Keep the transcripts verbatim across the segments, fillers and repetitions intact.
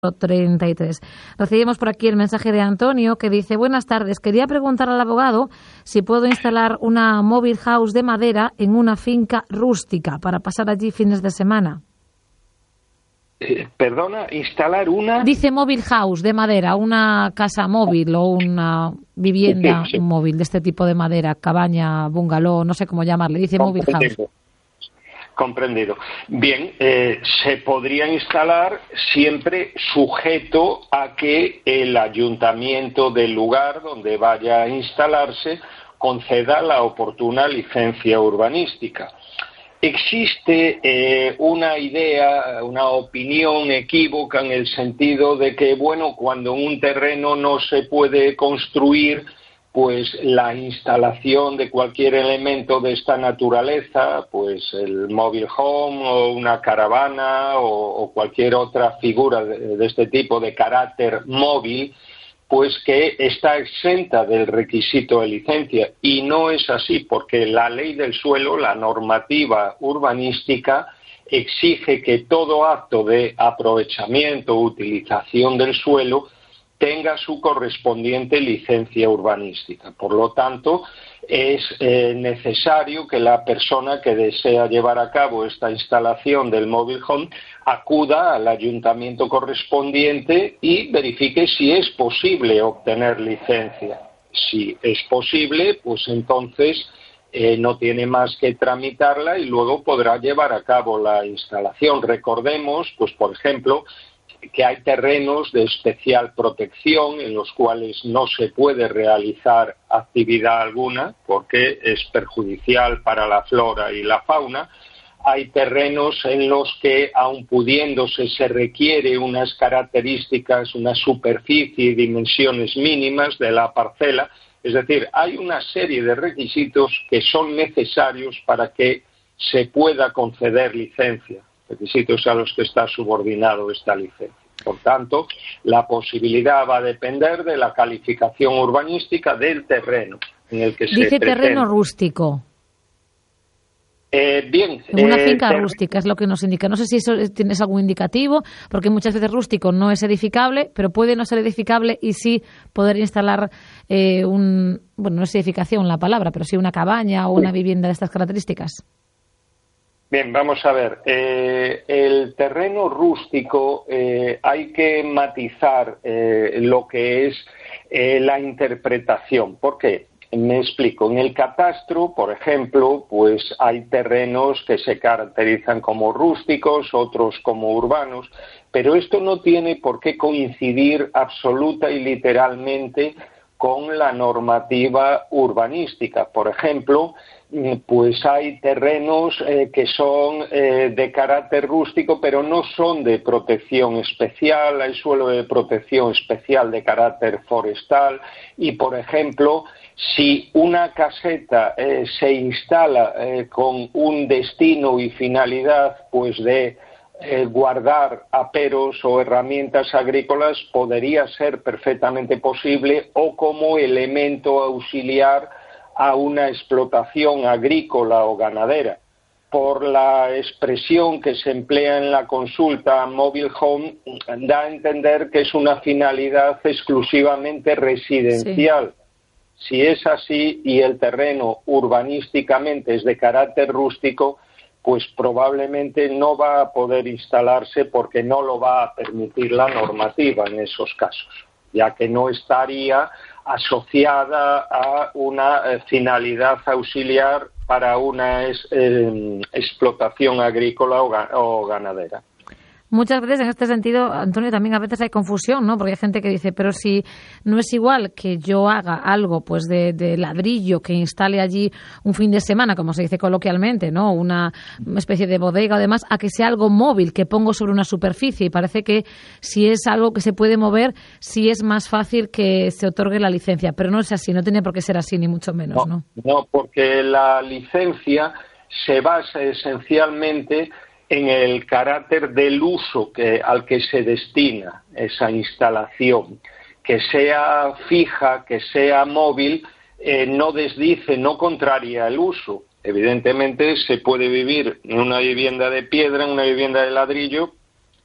treinta y tres. Recibimos por aquí el mensaje de Antonio que dice: buenas tardes, quería preguntar al abogado si puedo instalar una mobile house de madera en una finca rústica para pasar allí fines de semana. Eh, perdona, instalar una... Dice mobile house de madera, una casa móvil o una vivienda sí, sí. móvil de este tipo de madera, cabaña, bungalow, no sé cómo llamarle, dice mobile house. Comprendido. Bien, eh, se podría instalar siempre sujeto a que el ayuntamiento del lugar donde vaya a instalarse conceda la oportuna licencia urbanística. Existe eh, una idea, una opinión equívoca en el sentido de que, bueno, cuando en un terreno no se puede construir, pues la instalación de cualquier elemento de esta naturaleza, pues el mobile home o una caravana o, o cualquier otra figura de, de este tipo de carácter móvil, pues que está exenta del requisito de licencia. Y no es así, porque la ley del suelo, la normativa urbanística, exige que todo acto de aprovechamiento o utilización del suelo tenga su correspondiente licencia urbanística. Por lo tanto, es eh, necesario que la persona que desea llevar a cabo esta instalación del mobile home acuda al ayuntamiento correspondiente y verifique si es posible obtener licencia. Si es posible, pues entonces eh, no tiene más que tramitarla y luego podrá llevar a cabo la instalación. Recordemos, pues por ejemplo, que hay terrenos de especial protección en los cuales no se puede realizar actividad alguna porque es perjudicial para la flora y la fauna. Hay terrenos en los que, aun pudiéndose, se requiere unas características, una superficie y dimensiones mínimas de la parcela. Es decir, hay una serie de requisitos que son necesarios para que se pueda conceder licencia, requisitos a los que está subordinado esta licencia. Por tanto, la posibilidad va a depender de la calificación urbanística del terreno en el que se Dice pretende. terreno rústico. Eh, bien, En una eh, finca ter... rústica es lo que nos indica. No sé si eso tienes algún indicativo, porque muchas veces rústico no es edificable, pero puede no ser edificable y sí poder instalar eh, un, bueno, no es edificación la palabra, pero sí una cabaña o una vivienda de estas características. Bien, vamos a ver. Eh, el terreno rústico eh, hay que matizar eh, lo que es eh, la interpretación. ¿Por qué? Me explico. En el catastro, por ejemplo, pues hay terrenos que se caracterizan como rústicos, otros como urbanos, pero esto no tiene por qué coincidir absoluta y literalmente con la normativa urbanística. Por ejemplo, pues hay terrenos eh, que son eh, de carácter rústico, pero no son de protección especial. Hay suelo de protección especial de carácter forestal y, por ejemplo, si una caseta eh, se instala eh, con un destino y finalidad pues de Eh, guardar aperos o herramientas agrícolas, podría ser perfectamente posible, o como elemento auxiliar a una explotación agrícola o ganadera. Por la expresión que se emplea en la consulta mobile home, da a entender que es una finalidad exclusivamente residencial. Sí. Si es así y el terreno urbanísticamente es de carácter rústico, pues probablemente no va a poder instalarse porque no lo va a permitir la normativa en esos casos, ya que no estaría asociada a una eh, finalidad auxiliar para una es, eh, explotación agrícola o, ga, o ganadera. Muchas veces en este sentido, Antonio, también a veces hay confusión, ¿no? Porque hay gente que dice, pero si no es igual que yo haga algo pues de, de ladrillo, que instale allí un fin de semana, como se dice coloquialmente, ¿no? Una especie de bodega o demás, a que sea algo móvil, que pongo sobre una superficie. Y parece que si es algo que se puede mover, sí es más fácil que se otorgue la licencia. Pero no es así, no tiene por qué ser así, ni mucho menos, ¿no? No, no, porque la licencia se basa esencialmente en el carácter del uso que, al que se destina esa instalación, que sea fija, que sea móvil, eh, no desdice, no contraria el uso. Evidentemente se puede vivir en una vivienda de piedra, en una vivienda de ladrillo,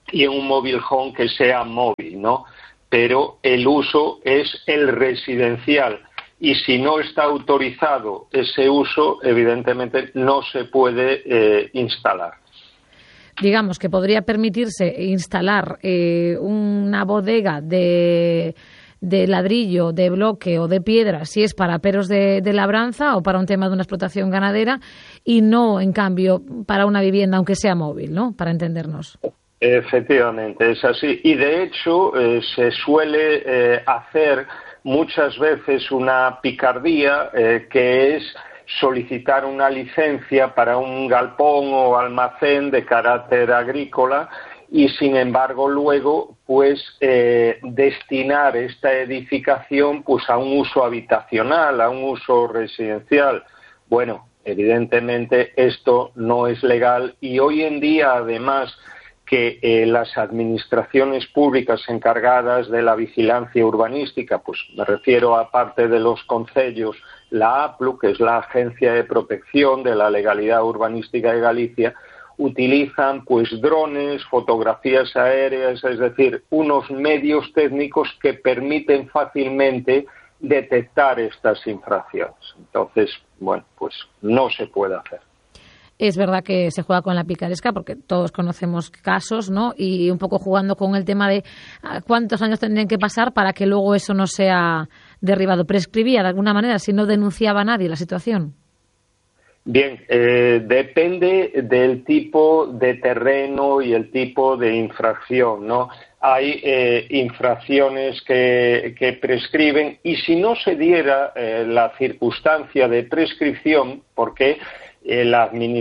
y en un mobile home que sea móvil, ¿no? Pero el uso es el residencial y si no está autorizado ese uso, evidentemente no se puede eh, instalar. Digamos que podría permitirse instalar eh, una bodega de, de ladrillo, de bloque o de piedra, si es para peros de, de labranza o para un tema de una explotación ganadera, y no, en cambio, para una vivienda, aunque sea móvil, ¿no? Para entendernos. Efectivamente, es así. Y de hecho eh, se suele eh, hacer muchas veces una picardía eh, que es solicitar una licencia para un galpón o almacén de carácter agrícola y, sin embargo, luego pues eh, destinar esta edificación pues a un uso habitacional, a un uso residencial. Bueno, evidentemente esto no es legal y hoy en día, además, que eh, las administraciones públicas encargadas de la vigilancia urbanística, pues me refiero aparte de los concellos, la A P L U, que es la Agencia de Protección de la Legalidad Urbanística de Galicia, utilizan pues drones, fotografías aéreas, es decir, unos medios técnicos que permiten fácilmente detectar estas infracciones. Entonces, bueno, pues no se puede hacer. Es verdad que se juega con la picaresca porque todos conocemos casos, ¿no? Y un poco jugando con el tema de cuántos años tendrían que pasar para que luego eso no sea derribado. ¿Prescribía de alguna manera si no denunciaba a nadie la situación? Bien, eh, depende del tipo de terreno y el tipo de infracción, ¿no? Hay eh, infracciones que, que prescriben y si no se diera eh, la circunstancia de prescripción, porque la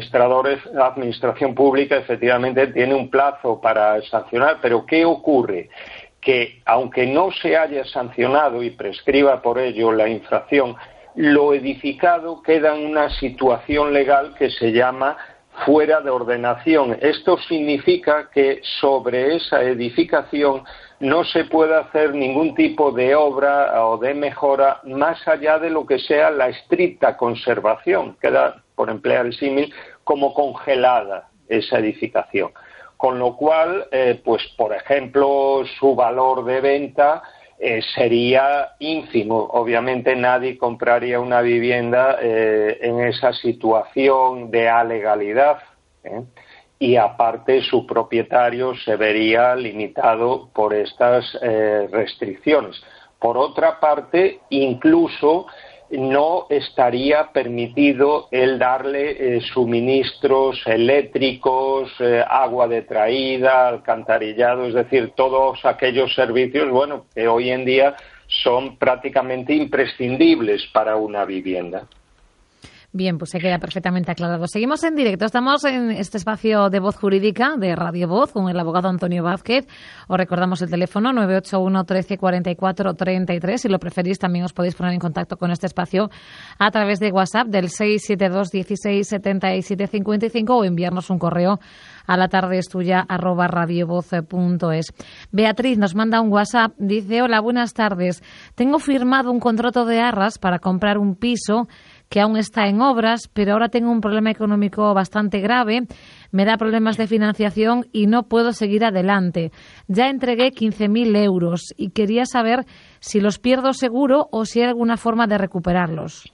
administración pública efectivamente tiene un plazo para sancionar, pero ¿qué ocurre? Que aunque no se haya sancionado y prescriba por ello la infracción, lo edificado queda en una situación legal que se llama fuera de ordenación. Esto significa que sobre esa edificación no se puede hacer ningún tipo de obra o de mejora más allá de lo que sea la estricta conservación. Queda, por emplear el símil, como congelada esa edificación. Con lo cual, eh, pues por ejemplo, su valor de venta eh, sería ínfimo. Obviamente nadie compraría una vivienda eh, en esa situación de alegalidad, ¿eh? Y aparte su propietario se vería limitado por estas eh, restricciones. Por otra parte, incluso no estaría permitido el darle eh, suministros eléctricos, eh, agua de traída, alcantarillado, es decir, todos aquellos servicios, bueno, que hoy en día son prácticamente imprescindibles para una vivienda. Bien, pues se queda perfectamente aclarado. Seguimos en directo. Estamos en este espacio de Voz Jurídica de Radio Voz con el abogado Antonio Vázquez. Os recordamos el teléfono nueve ocho uno, trece, cuarenta y cuatro, treinta y tres. Si lo preferís, también os podéis poner en contacto con este espacio a través de WhatsApp del seis siete dos, dieciséis, setenta y siete, cincuenta y cinco o enviarnos un correo a la tarde es tuya arroba radiovoz punto es. Beatriz nos manda un WhatsApp. Dice: hola, buenas tardes. Tengo firmado un contrato de arras para comprar un piso que aún está en obras, pero ahora tengo un problema económico bastante grave, me da problemas de financiación y no puedo seguir adelante. Ya entregué quince mil euros y quería saber si los pierdo seguro o si hay alguna forma de recuperarlos.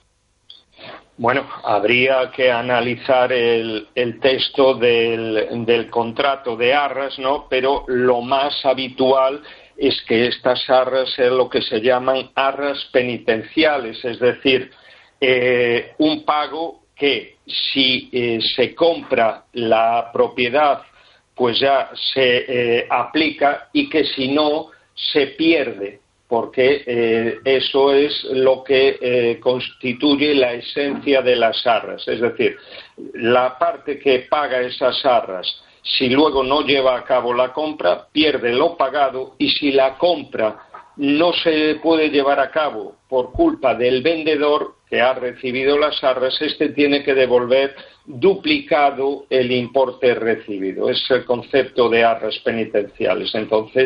Bueno, habría que analizar el, el texto del, del contrato de arras, ¿no? Pero lo más habitual es que estas arras es lo que se llaman arras penitenciales, es decir, Eh, un pago que si eh, se compra la propiedad pues ya se eh, aplica y que si no se pierde, porque eh, eso es lo que eh, constituye la esencia de las arras, es decir, la parte que paga esas arras, si luego no lleva a cabo la compra, pierde lo pagado y si la compra no se puede llevar a cabo por culpa del vendedor que ha recibido las arras, este tiene que devolver duplicado el importe recibido. Es el concepto de arras penitenciales. Entonces,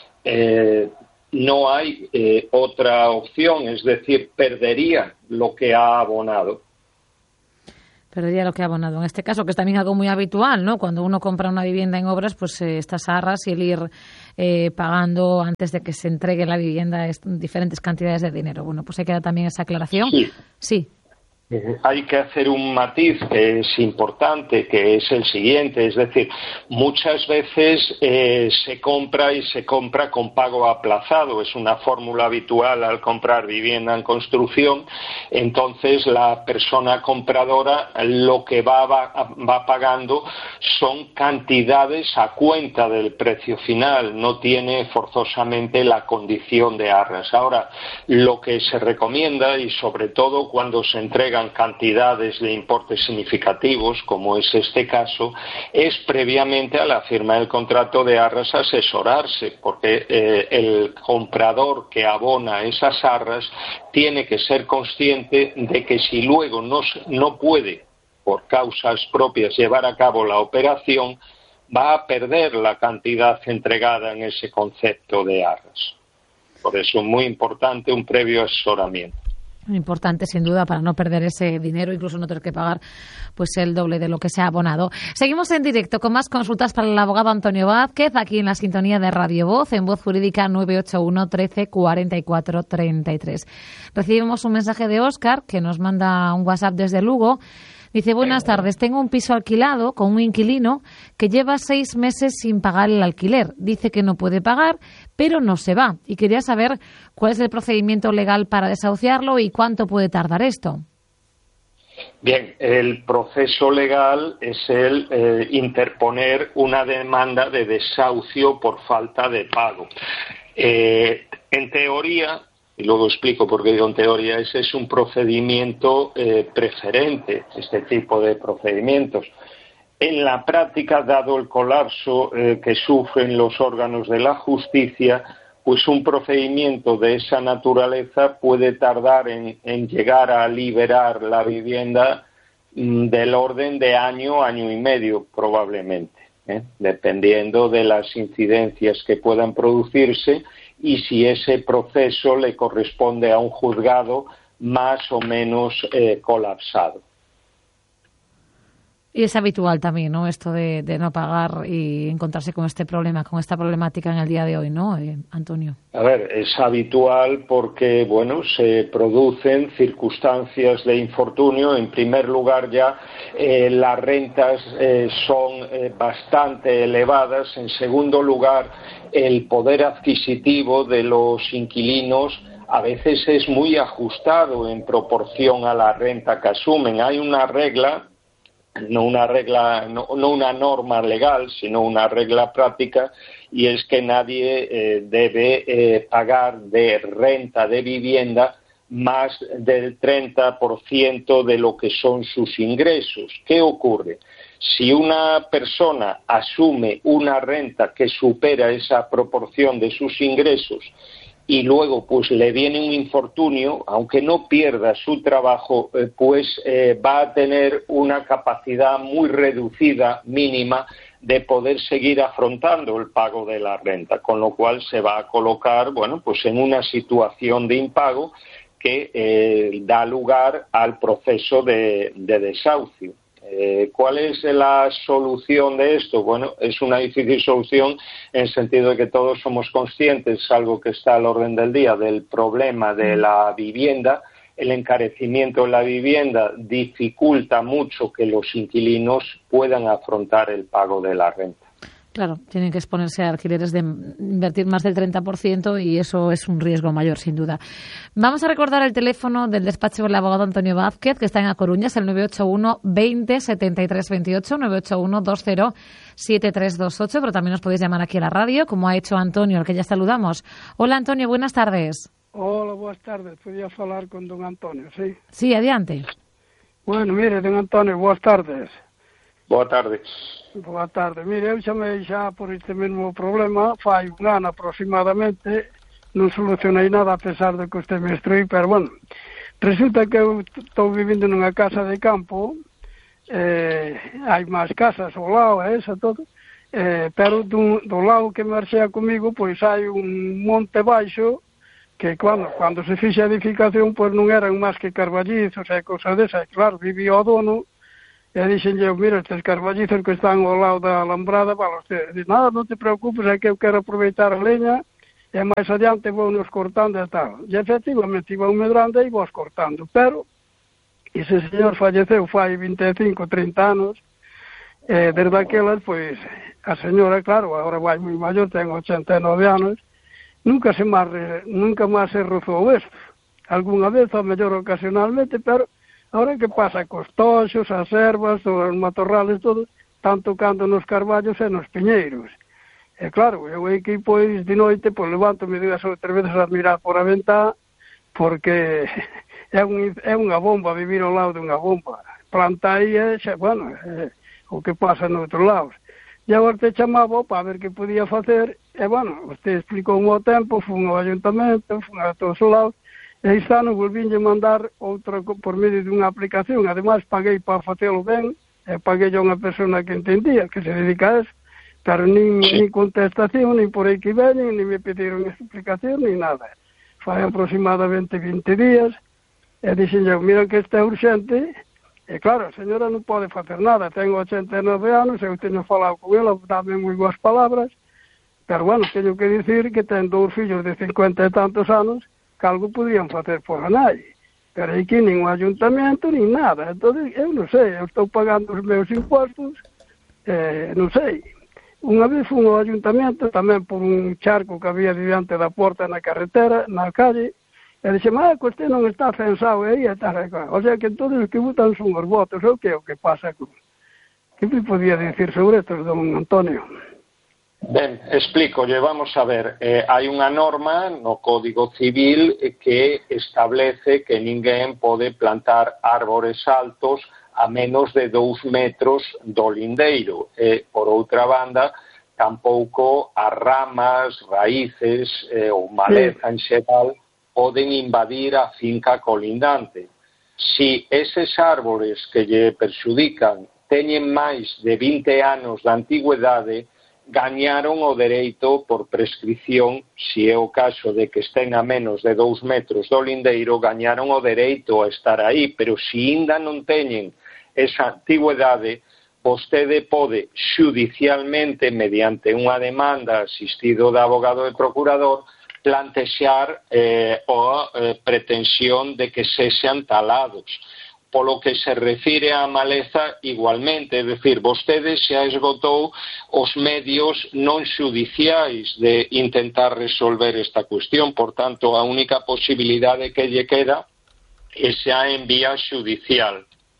eh, no hay eh, otra opción, es decir, perdería lo que ha abonado. Perdería lo que ha abonado. En este caso, que es también algo muy habitual, ¿no? Cuando uno compra una vivienda en obras, pues eh, estas arras y el ir eh, pagando antes de que se entregue la vivienda es, diferentes cantidades de dinero. Bueno, pues hay que dar también esa aclaración. Sí. Sí. Hay que hacer un matiz que es importante, que es el siguiente, es decir, muchas veces eh, se compra y se compra con pago aplazado, es una fórmula habitual al comprar vivienda en construcción, entonces la persona compradora lo que va, va, va pagando son cantidades a cuenta del precio final, no tiene forzosamente la condición de arras. Ahora, lo que se recomienda, y sobre todo cuando se entrega cantidades de importes significativos, como es este caso, es previamente a la firma del contrato de arras asesorarse, porque eh, el comprador que abona esas arras tiene que ser consciente de que si luego no, no puede, por causas propias, llevar a cabo la operación, va a perder la cantidad entregada en ese concepto de arras. Por eso es muy importante un previo asesoramiento. Importante, sin duda, para no perder ese dinero, incluso no tener que pagar pues el doble de lo que se ha abonado. Seguimos en directo con más consultas para el abogado Antonio Vázquez, aquí en la sintonía de Radio Voz, en Voz Jurídica nueve ocho uno, trece, cuarenta y cuatro, treinta y tres. Recibimos un mensaje de Óscar, que nos manda un WhatsApp desde Lugo. Dice, buenas tardes, tengo un piso alquilado con un inquilino que lleva seis meses sin pagar el alquiler. Dice que no puede pagar, pero no se va. Y quería saber cuál es el procedimiento legal para desahuciarlo y cuánto puede tardar esto. Bien, el proceso legal es el eh, interponer una demanda de desahucio por falta de pago. Eh, en teoría, y luego explico por qué digo en teoría, ese es un procedimiento eh, preferente, este tipo de procedimientos. En la práctica, dado el colapso eh, que sufren los órganos de la justicia, pues un procedimiento de esa naturaleza puede tardar en, en llegar a liberar la vivienda mm, del orden de año, año y medio probablemente, ¿eh? dependiendo de las incidencias que puedan producirse y si ese proceso le corresponde a un juzgado más o menos eh, colapsado. Y es habitual también, ¿no?, esto de, de no pagar y encontrarse con este problema, con esta problemática en el día de hoy, ¿no, eh, Antonio? A ver, es habitual porque, bueno, se producen circunstancias de infortunio. En primer lugar, ya eh, las rentas eh, son eh, bastante elevadas. En segundo lugar, el poder adquisitivo de los inquilinos a veces es muy ajustado en proporción a la renta que asumen. Hay una regla, no una regla, no, no una norma legal, sino una regla práctica, y es que nadie eh, debe eh, pagar de renta de vivienda más del treinta por ciento de lo que son sus ingresos. ¿Qué ocurre? Si una persona asume una renta que supera esa proporción de sus ingresos y luego pues le viene un infortunio, aunque no pierda su trabajo, eh, pues eh, va a tener una capacidad muy reducida, mínima, de poder seguir afrontando el pago de la renta, con lo cual se va a colocar, bueno, pues en una situación de impago que eh, da lugar al proceso de, de desahucio. Eh, ¿Cuál es la solución de esto? Bueno, es una difícil solución en el sentido de que todos somos conscientes, algo que está al orden del día, del problema de la vivienda. El encarecimiento de la vivienda dificulta mucho que los inquilinos puedan afrontar el pago de la renta. Claro, tienen que exponerse a alquileres de invertir más del treinta por ciento y eso es un riesgo mayor, sin duda. Vamos a recordar el teléfono del despacho del abogado Antonio Vázquez, que está en A Coruña, es el nueve ocho uno, veinte, setenta y tres veintiocho, nueve ocho uno, veinte, setenta y tres veintiocho, pero también nos podéis llamar aquí a la radio, como ha hecho Antonio, al que ya saludamos. Hola, Antonio, buenas tardes. Hola, buenas tardes. Podía hablar con don Antonio, ¿sí? Sí, adelante. Bueno, mire, don Antonio, buenas tardes. Boa tarde. Boa tarde. Mire, eu chamei xa por este mesmo problema, fai un ano aproximadamente, non solucionei nada a pesar de que usted me instruí, pero bueno, resulta que eu estou vivindo nunha casa de campo, eh, hai máis casas ao lado, e esa todo, eh, pero do, do lado que marxea comigo, pois hai un monte baixo, que cando, cando se fixe a edificación, pois non eran máis que carballizos e cousas desas, claro, vivía o dono, E dixen eu, mira, estes carballizos que están ao lado da alambrada, para usted. Dice, nada, non te preocupes, é que eu quero aproveitar a leña, e máis adiante vou nos cortando e tal. E efectivamente iba un medrando e vos cortando, pero ese señor falleceu fai vinte e cinco, trinta anos, e desde aquelas, pois, a señora, claro, agora vai moi maior, ten ochenta e nove anos, nunca se máis, nunca máis se rozou isto. Alguna vez, ou mellor ocasionalmente, pero ahora que pasa cos toxos, as ervas, os matorrales, todo, están tocando nos carballos e nos piñeiros. E claro, eu aquí, pois, de noite, pois, levanto-me dúas ou tres veces a mirar por a ventá, porque é, un, é unha bomba vivir ao lado dunha bomba. Planta aí, é, xa, bueno, é, o que pasa no outro lado. E agora te chamaba para ver que podía facer, e, bueno, usted explicou o tempo, fun ao ayuntamento, fun a todos os lados, e este ano volvinlle mandar outra por medio dunha aplicación. Ademais, paguei para facelo ben, e paguei a unha persona que entendía, que se dedica a eso, pero nin, sí. nin contestación, nin por aí que veñen, nin me pediron explicación, nin nada. Fai aproximadamente vinte días, e dixen eu, mira que este é urxente, e claro, a señora non pode facer nada, tengo ochenta e nove anos, eu teño falado con ela, dame moi boas palabras, pero bueno, teño que dicir que ten dous fillos de cincuenta e tantos anos, que algo podían facer por a nai, pero aquí nin un ayuntamento, nin nada. Entón, eu non sei, eu estou pagando os meus impostos, eh, non sei. Unha vez fui ao ayuntamento, tamén por un charco que había diante da porta na carretera, na calle, e dixeme, ah, que usted non está censado aí, e tal, e tal. O sea, que todos os que votan son os votos, o que é o que pasa con... Que me podía dicir sobre isto, don Antonio? Ben, explícolle, vamos a ver, eh, hai unha norma no Código Civil que establece que ninguén pode plantar árbores altos a menos de dous metros do lindeiro. E, por outra banda, tampouco as ramas, raíces eh, ou maleza en xeral poden invadir a finca colindante. Si eses árbores que lle perxudican teñen máis de vinte anos de antigüedade, gañaron o dereito por prescripción, se é o caso de que estén a menos de dous metros do lindeiro, gañaron o dereito a estar aí, pero se ainda non teñen esa antigüedade, vostede pode xudicialmente, mediante unha demanda asistido de abogado e procurador, plantexar eh, a eh, pretensión de que sexan talados. Polo que se refire á maleza, igualmente, é dicir, vostede xa esgotou os medios non xudiciais de intentar resolver esta cuestión, por tanto, a única posibilidade que lle queda é xa en vía xudicial.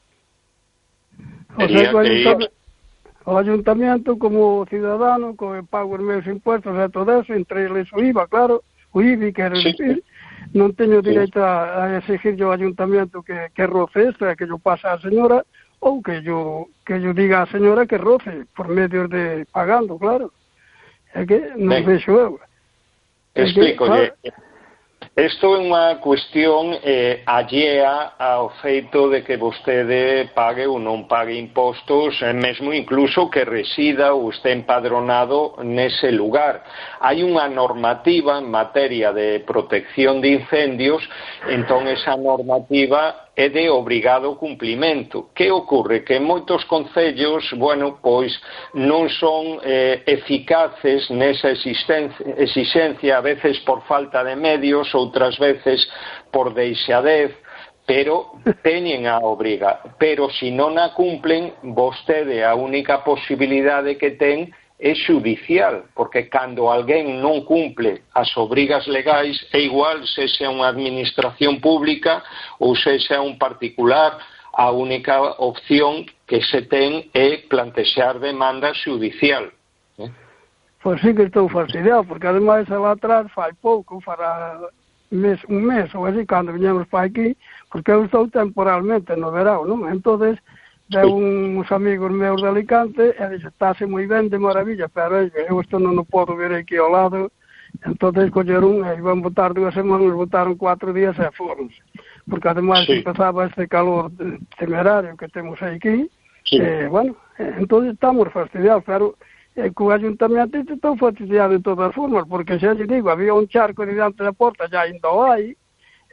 O sea, que que... o ayuntamiento, como cidadano, que pago os meus impuestos e todo eso, entre eles o I V A, claro, o I V I, quero sí. dicir, non teño direito a, a exigir ao ayuntamiento que, que roce isto, que yo pase a señora, ou que yo, que yo diga a señora que roce, por medio de pagando, claro. É que non vexo eu. Explícolle. Isto é unha cuestión eh, allea ao feito de que vostede pague ou non pague impostos, eh, mesmo incluso que resida ou este empadronado nese lugar. Hai unha normativa en materia de protección de incendios, entón esa normativa é de obrigado cumplimento. Que ocorre? Que en moitos concellos, bueno, pois non son eh, eficaces nesa exixencia, a veces por falta de medios, outras veces por deixadez, pero teñen a obriga. Pero se non a cumplen, vostede a única posibilidade que ten é xudicial, porque cando alguén non cumple as obrigas legais, é igual se xa unha administración pública ou se xa un particular, a única opción que se ten é plantexar demanda xudicial. Eh? Pois sí que estou fastidiado, porque ademais lá atrás fai pouco, fará mes, un mes ou así, cando viñemos para aquí, porque eu estou temporalmente no verão, non? Entonces, de uns amigos meus de Alicante, e dixe, estáse moi ben, de maravilla, pero eu isto non o podo ver aquí ao lado, entonces colleron, e iban botar dúas semanas, botaron cuatro días e foron. Porque ademais sí. empezaba este calor temerario que temos aquí, sí. e, bueno, entonces estamos fastidiados, pero eh, co ayuntamiento estou fastidiado de todas formas, porque xa lle digo, había un charco diante da porta, já ainda o hai,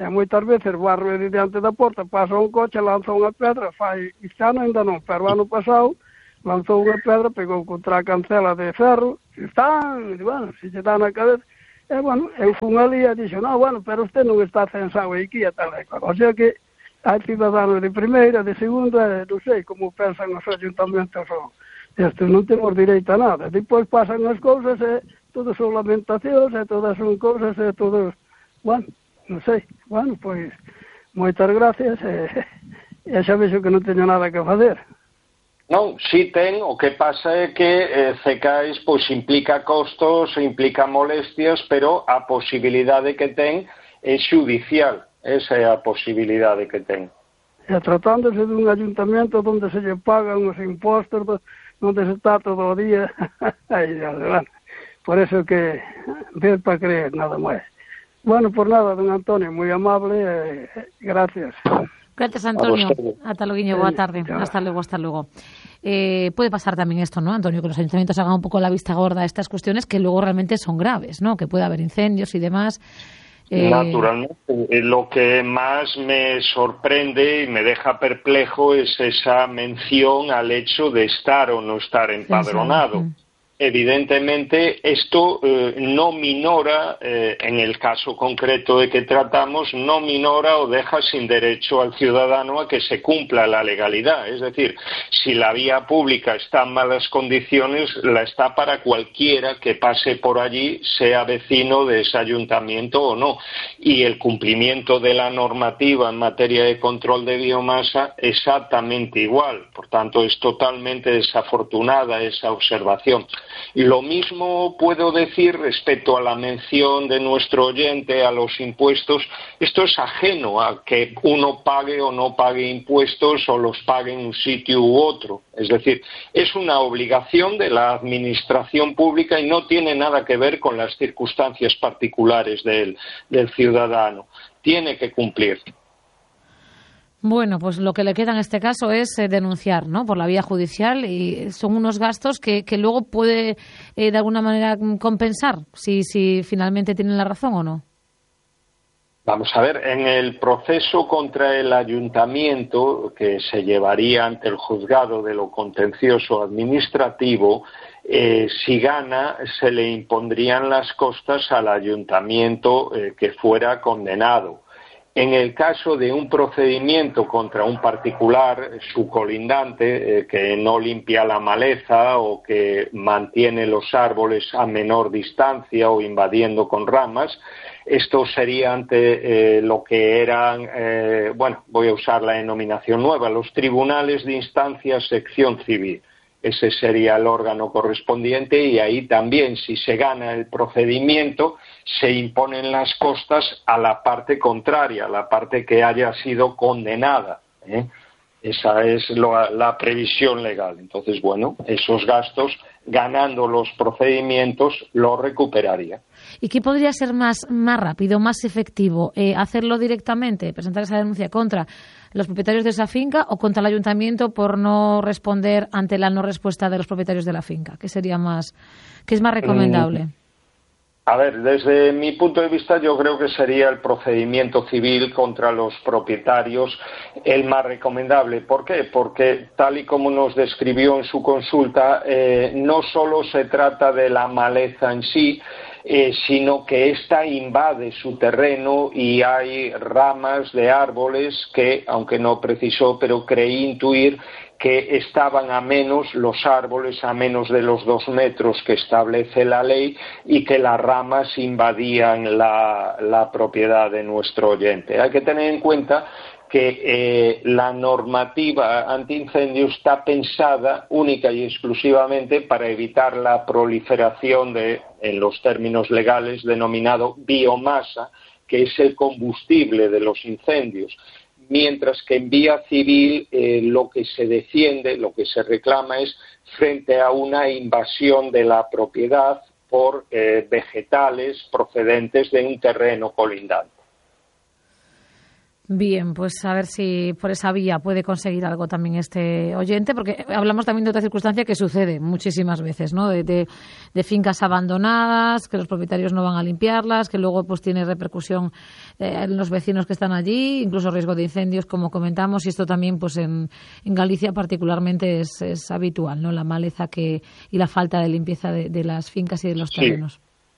E moitas veces barro de diante da porta, pasa un coche, lanza unha pedra, fai, este ano ainda non, pero ano pasado lanzou unha pedra, pegou contra a cancela de ferro, e están, e, bueno, se lle dá na cabeza, e, bueno, eu fun ali e dixo, no, bueno, pero usted non está censado aquí e tal, e tal. O sea que hai ciudadanos de primeira, de segunda, non sei como pensan os ayuntamentos, o, isto non temos direito a nada. Depois pasan as cousas e todas son lamentacións e todas son cousas e todos, bueno, non sei, bueno, pois, moitas gracias e, e xa vexo que non teño nada que facer. Non, si ten, o que pasa é que eh, Cecais pois implica costos, implica molestias, pero a posibilidade que ten é xudicial, esa é a posibilidade que ten. E tratándose dun ayuntamento onde se lle pagan os impostos, onde se está todo o día, aí, bueno, por eso que ver para creer, nada máis. Bueno, por nada, don Antonio, moi amable, eh, gracias. Gracias, Antonio. Hasta luego, boa tarde. Hasta luego, hasta luego. Eh, puede pasar también esto, ¿no, Antonio? Que los ayuntamientos hagan un poco la vista gorda a estas cuestiones que luego realmente son graves, ¿no? Que puede haber incendios y demás. Eh... Naturalmente. Lo que más me sorprende y me deja perplejo es esa mención al hecho de estar o no estar empadronado. Sí, sí, sí. Evidentemente, esto eh, no minora, eh, en el caso concreto de que tratamos, no minora o deja sin derecho al ciudadano a que se cumpla la legalidad. Es decir, si la vía pública está en malas condiciones, la está para cualquiera que pase por allí, sea vecino de ese ayuntamiento o no. Y el cumplimiento de la normativa en materia de control de biomasa, exactamente igual. Por tanto, es totalmente desafortunada esa observación. Lo mismo puedo decir respecto a la mención de nuestro oyente a los impuestos. Esto es ajeno a que uno pague o no pague impuestos o los pague en un sitio u otro. Es decir, es una obligación de la administración pública y no tiene nada que ver con las circunstancias particulares del, del ciudadano. Tiene que cumplir. Bueno, pues lo que le queda en este caso es eh, denunciar, ¿no?, por la vía judicial, y son unos gastos que, que luego puede eh, de alguna manera compensar si, si finalmente tienen la razón o no. Vamos a ver, en el proceso contra el ayuntamiento que se llevaría ante el juzgado de lo contencioso administrativo, eh, si gana se le impondrían las costas al ayuntamiento eh, que fuera condenado. En el caso de un procedimiento contra un particular, su colindante, eh, que no limpia la maleza o que mantiene los árboles a menor distancia o invadiendo con ramas, esto sería ante eh, lo que eran, eh, bueno, voy a usar la denominación nueva, los tribunales de instancia sección civil. Ese sería el órgano correspondiente y ahí también, si se gana el procedimiento, se imponen las costas a la parte contraria, a la parte que haya sido condenada, ¿eh? Esa es lo, la previsión legal. Entonces, bueno, esos gastos, ganando los procedimientos, los recuperaría. ¿Y qué podría ser más, más rápido, más efectivo? Eh, ¿Hacerlo directamente, presentar esa denuncia contra los propietarios de esa finca o contra el ayuntamiento por no responder ante la no respuesta de los propietarios de la finca? ¿Qué sería más, qué es más recomendable? Mm. A ver, desde mi punto de vista yo creo que sería el procedimiento civil contra los propietarios el más recomendable. ¿Por qué? Porque tal y como nos describió en su consulta, eh, no solo se trata de la maleza en sí, eh, sino que ésta invade su terreno y hay ramas de árboles que, aunque no precisó, pero creí intuir que estaban a menos, los árboles a menos de los dos metros que establece la ley y que las ramas invadían la, la propiedad de nuestro oyente. Hay que tener en cuenta que eh, la normativa antiincendio está pensada única y exclusivamente para evitar la proliferación de, en los términos legales, denominado biomasa, que es el combustible de los incendios. Mientras que en vía civil eh, lo que se defiende, lo que se reclama es frente a una invasión de la propiedad por eh, vegetales procedentes de un terreno colindante. Bien, pues a ver si por esa vía puede conseguir algo también este oyente, porque hablamos también de otra circunstancia que sucede muchísimas veces, ¿no? De, de, de fincas abandonadas, que los propietarios no van a limpiarlas, que luego pues tiene repercusión eh, en los vecinos que están allí, incluso riesgo de incendios, como comentamos, y esto también pues en, en Galicia particularmente es, es habitual, ¿no? La maleza que y la falta de limpieza de, de las fincas y de los terrenos. Sí.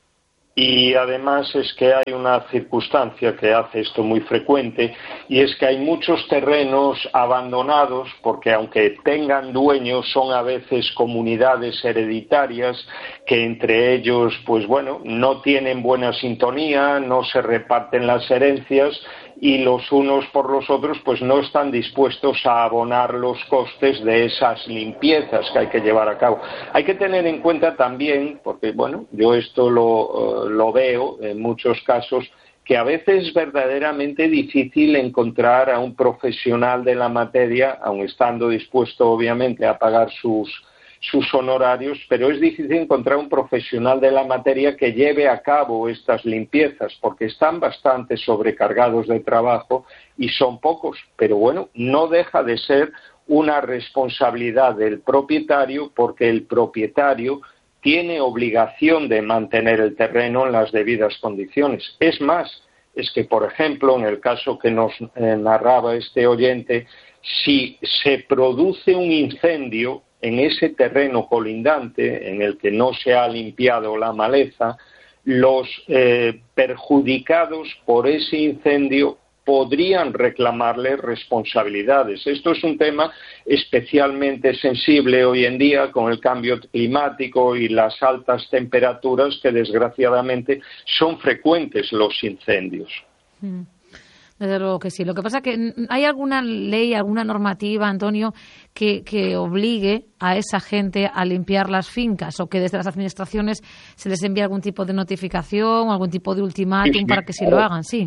Y además es que hay una circunstancia que hace esto muy frecuente, y es que hay muchos terrenos abandonados porque, aunque tengan dueños, son a veces comunidades hereditarias que entre ellos, pues bueno, no tienen buena sintonía, no se reparten las herencias, y los unos por los otros pues no están dispuestos a abonar los costes de esas limpiezas que hay que llevar a cabo. Hay que tener en cuenta también, porque bueno, yo esto lo, uh, lo veo en muchos casos, que a veces es verdaderamente difícil encontrar a un profesional de la materia, aun estando dispuesto obviamente a pagar sus sus honorarios, pero es difícil encontrar un profesional de la materia que lleve a cabo estas limpiezas, porque están bastante sobrecargados de trabajo y son pocos, pero bueno, no deja de ser una responsabilidad del propietario, porque el propietario tiene obligación de mantener el terreno en las debidas condiciones. Es más, es que, por ejemplo, en el caso que nos eh, narraba este oyente, si se produce un incendio en ese terreno colindante en el que no se ha limpiado la maleza, los eh, perjudicados por ese incendio podrían reclamarle responsabilidades. Esto es un tema especialmente sensible hoy en día con el cambio climático y las altas temperaturas, que desgraciadamente son frecuentes los incendios. Mm. Desde luego que sí. Lo que pasa es que ¿hay alguna ley, alguna normativa, Antonio, que, que obligue a esa gente a limpiar las fincas, o que desde las administraciones se les envíe algún tipo de notificación, algún tipo de ultimátum sí, sí. para que sí lo hagan? Sí.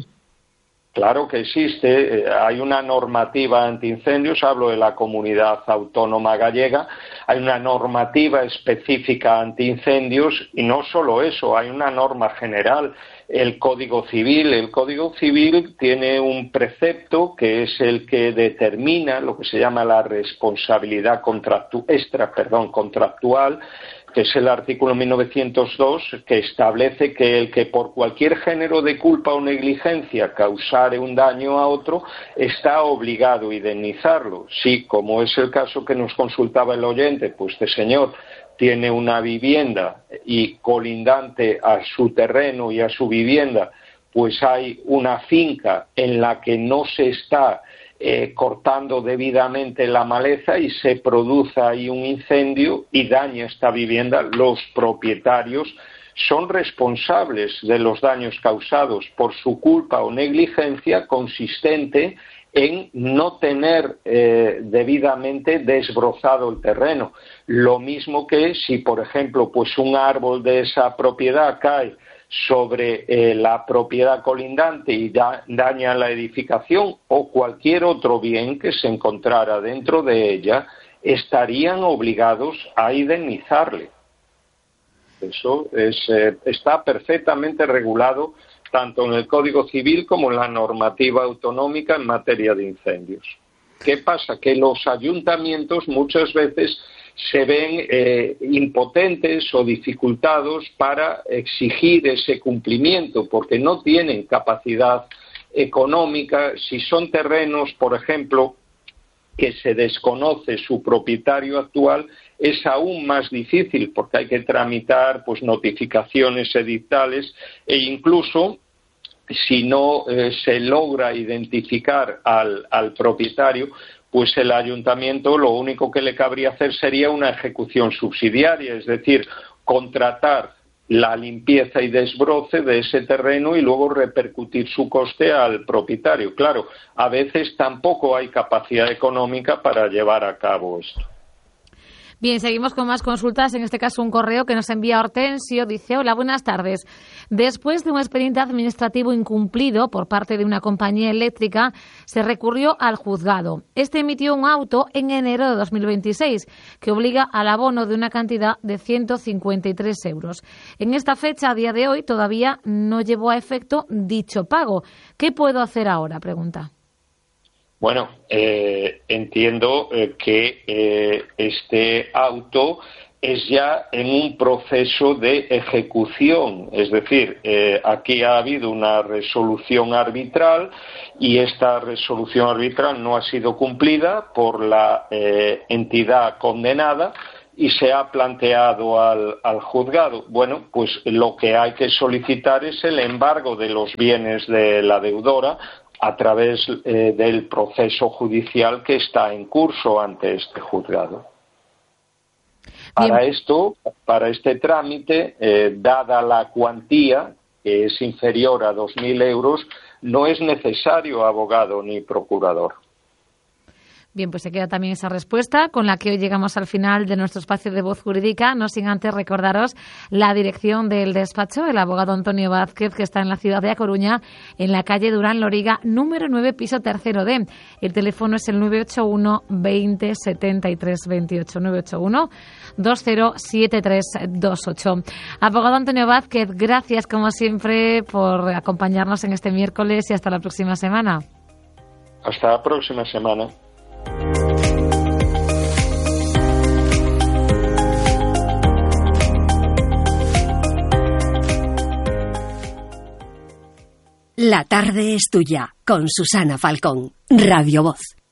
Claro que existe, hay una normativa antiincendios, hablo de la comunidad autónoma gallega, hay una normativa específica antiincendios, y no solo eso, hay una norma general, el Código Civil. El Código Civil tiene un precepto que es el que determina lo que se llama la responsabilidad contractu- extra, perdón, contractual, que es el artículo mil novecientos dos, que establece que el que por cualquier género de culpa o negligencia causare un daño a otro está obligado a indemnizarlo. Sí, como es el caso que nos consultaba el oyente, pues este señor tiene una vivienda y colindante a su terreno y a su vivienda, pues hay una finca en la que no se está Eh, cortando debidamente la maleza y se produce ahí un incendio y daña esta vivienda, los propietarios son responsables de los daños causados por su culpa o negligencia consistente en no tener eh, debidamente desbrozado el terreno. Lo mismo que si, por ejemplo, pues un árbol de esa propiedad cae sobre eh, la propiedad colindante y da, daña la edificación o cualquier otro bien que se encontrara dentro de ella, estarían obligados a indemnizarle. Eso es, eh, está perfectamente regulado tanto en el Código Civil como en la normativa autonómica en materia de incendios. ¿Qué pasa? Que los ayuntamientos muchas veces se ven eh, impotentes o dificultados para exigir ese cumplimiento porque no tienen capacidad económica. Si son terrenos, por ejemplo, que se desconoce su propietario actual, es aún más difícil porque hay que tramitar pues notificaciones edictales, e incluso si no eh, se logra identificar al, al propietario, pues el ayuntamiento lo único que le cabría hacer sería una ejecución subsidiaria, es decir, contratar la limpieza y desbroce de ese terreno y luego repercutir su coste al propietario. Claro, a veces tampoco hay capacidad económica para llevar a cabo esto. Bien, seguimos con más consultas. En este caso, un correo que nos envía Hortensio. Dice: hola, buenas tardes. Después de un expediente administrativo incumplido por parte de una compañía eléctrica, se recurrió al juzgado. Este emitió un auto en enero de dos mil veintiséis que obliga al abono de una cantidad de ciento cincuenta y tres euros. En esta fecha, a día de hoy, todavía no llevó a efecto dicho pago. ¿Qué puedo hacer ahora?, pregunta. Bueno, eh, entiendo eh, que eh, este auto es ya en un proceso de ejecución, es decir, eh, aquí ha habido una resolución arbitral y esta resolución arbitral no ha sido cumplida por la eh, entidad condenada y se ha planteado al, al juzgado. Bueno, pues lo que hay que solicitar es el embargo de los bienes de la deudora a través eh, del proceso judicial que está en curso ante este juzgado. Para Bien. esto, para este trámite, eh, dada la cuantía, que es inferior a dos mil euros, no es necesario abogado ni procurador. Bien, pues se queda también esa respuesta con la que hoy llegamos al final de nuestro espacio de Voz Jurídica, no sin antes recordaros la dirección del despacho, el abogado Antonio Vázquez, que está en la ciudad de A Coruña, en la calle Durán Loriga, número nueve, piso tercero D. El teléfono es el nueve ocho uno veinte setenta y tres veintiocho, nueve ocho uno veinte setenta y tres veintiocho. Abogado Antonio Vázquez, gracias como siempre por acompañarnos en este miércoles y hasta la próxima semana. Hasta la próxima semana. La tarde es tuya, con Susana Falcón, Radio Voz.